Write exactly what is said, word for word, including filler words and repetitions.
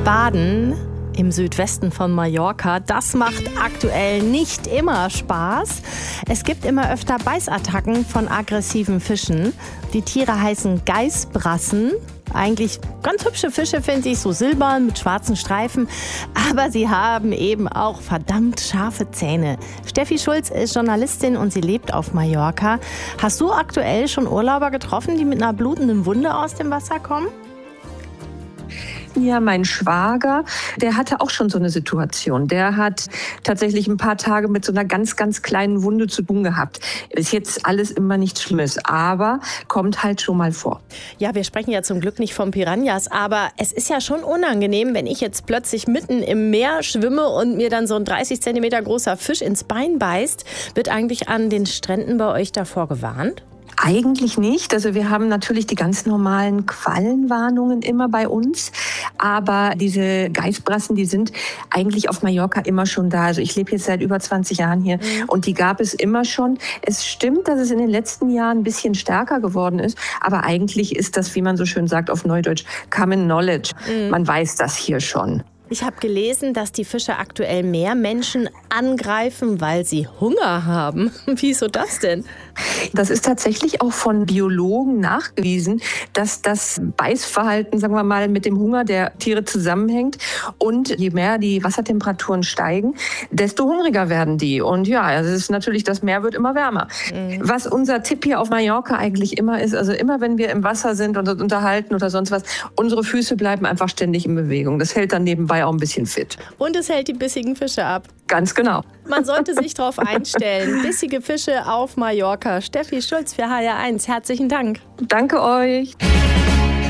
Baden im Südwesten von Mallorca, das macht aktuell nicht immer Spaß. Es gibt immer öfter Beißattacken von aggressiven Fischen. Die Tiere heißen Geißbrassen. Eigentlich ganz hübsche Fische, finde ich, so silbern mit schwarzen Streifen. Aber sie haben eben auch verdammt scharfe Zähne. Steffi Schulz ist Journalistin und sie lebt auf Mallorca. Hast du aktuell schon Urlauber getroffen, die mit einer blutenden Wunde aus dem Wasser kommen? Ja, mein Schwager, der hatte auch schon so eine Situation. Der hat tatsächlich ein paar Tage mit so einer ganz, ganz kleinen Wunde zu tun gehabt. Ist jetzt alles immer nichts Schlimmes, aber kommt halt schon mal vor. Ja, wir sprechen ja zum Glück nicht von Piranhas, aber es ist ja schon unangenehm, wenn ich jetzt plötzlich mitten im Meer schwimme und mir dann so ein dreißig Zentimeter großer Fisch ins Bein beißt. Wird eigentlich an den Stränden bei euch davor gewarnt? Eigentlich nicht. Also wir haben natürlich die ganz normalen Quallenwarnungen immer bei uns. Aber diese Geißbrassen, die sind eigentlich auf Mallorca immer schon da. Also ich lebe jetzt seit über zwanzig Jahren hier mhm. und die gab es immer schon. Es stimmt, dass es in den letzten Jahren ein bisschen stärker geworden ist. Aber eigentlich ist das, wie man so schön sagt auf Neudeutsch, Common Knowledge. Mhm. Man weiß das hier schon. Ich habe gelesen, dass die Fische aktuell mehr Menschen angreifen, weil sie Hunger haben. Wieso das denn? Das ist tatsächlich auch von Biologen nachgewiesen, dass das Beißverhalten, sagen wir mal, mit dem Hunger der Tiere zusammenhängt. Und je mehr die Wassertemperaturen steigen, desto hungriger werden die. Und ja, es ist natürlich, das Meer wird immer wärmer. Mhm. Was unser Tipp hier auf Mallorca eigentlich immer ist, also immer wenn wir im Wasser sind und uns unterhalten oder sonst was, unsere Füße bleiben einfach ständig in Bewegung. Das hält dann nebenbei auch ein bisschen fit. Und es hält die bissigen Fische ab. Ganz genau. Man sollte sich darauf einstellen. Bissige Fische auf Mallorca. Steffi Schulz für H R eins. Herzlichen Dank. Danke euch.